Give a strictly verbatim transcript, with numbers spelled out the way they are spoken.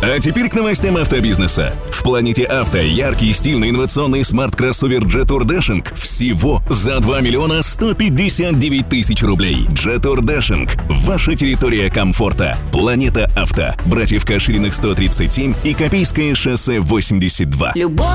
А теперь к новостям автобизнеса. В Планете Авто яркий, стильный, инновационный смарт-кроссовер Jetour Dashing всего за два миллиона сто пятьдесят девять тысяч рублей. Jetour Dashing – ваша территория комфорта. Планета Авто. Братьев Кашириных сто тридцать семь и Копейское шоссе восемьдесят два. Любовь.